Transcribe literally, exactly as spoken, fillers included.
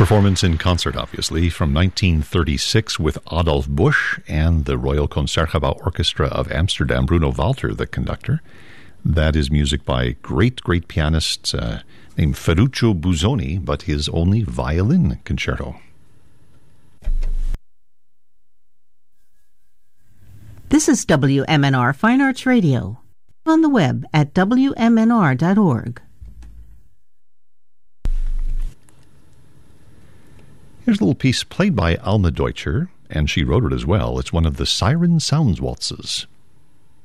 Performance in concert, obviously, from nineteen thirty-six with Adolf Busch and the Royal Concertgebouw Orchestra of Amsterdam, Bruno Walter, the conductor. That is music by great, great pianist uh, named Ferruccio Busoni, but his only violin concerto. This is W M N R Fine Arts Radio, on the web at W M N R dot org. Here's a little piece played by Alma Deutscher, and she wrote it as well. It's one of the Siren Sounds waltzes.